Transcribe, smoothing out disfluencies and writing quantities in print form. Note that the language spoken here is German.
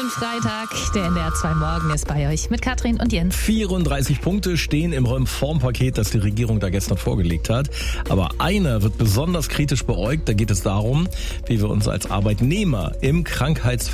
schönen Freitag. Der NDR 2 Morgen ist bei euch mit Katrin und Jens. 34 Punkte stehen im Reformpaket, das die Regierung da gestern vorgelegt hat. Aber einer wird besonders kritisch beäugt. Da geht es darum, wie wir uns als Arbeitnehmer im Krankheitsfall